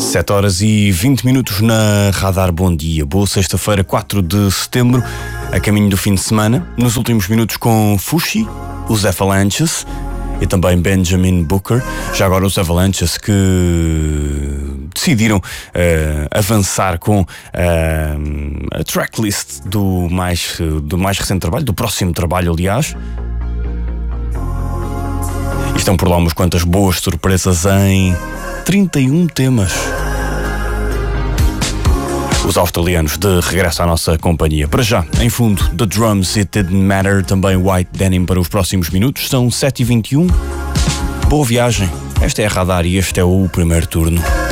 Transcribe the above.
7h20 na Radar. Bom dia, boa sexta-feira, 4 de setembro, a caminho do fim de semana. Nos últimos minutos com Fushi, os Avalanches e também Benjamin Booker. Já agora os Avalanches que decidiram avançar com a tracklist do mais recente trabalho, do próximo trabalho, aliás. E estão por lá umas quantas boas surpresas em 31 temas. Os australianos de regresso à nossa companhia. Para já, em fundo, The Drums, It Didn't Matter, também White Denim para os próximos minutos. São 7h21. Boa viagem. Esta é a Radar e este é o primeiro turno.